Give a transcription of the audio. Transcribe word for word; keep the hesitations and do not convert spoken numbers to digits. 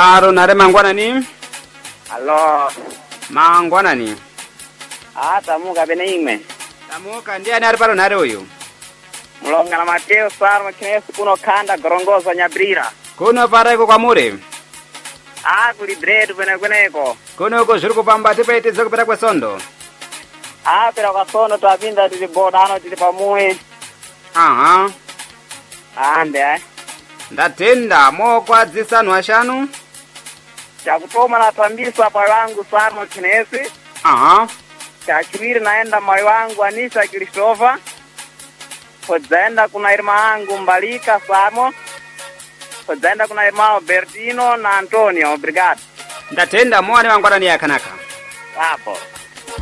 Paro nare mangwana ni? Allo. Mangwana ni? Ah, tamuka beneime. Tamuka ndiye nare paro nare uyu? Mlonga na Mateo Sarma Kinesi kuno kanda gorongoza Nyabrira. Kuno pareko kwa mure? Ah, kuli bread kwene kweneko. Kuno ko zhuri kupamba tipaiti zakupera kwa sondo? Ah, pera kwa sondo tuapinda tuli bodano tuli pamue. Aha. Ande eh. Ndatenda mo kwa zisanu ashanu? Chakutoma na tambisa pa wangu Sarma Kinesi. Aha. Chachwiri naenda moyo wangu Anisha Christopher. Kuzaenda kuna irma angu Mbalika Samo. Kuzaenda kuna irma Bertino na Antonio. Obrigado. Ndatenda mwane mangwana ni yakanaka. Hapo.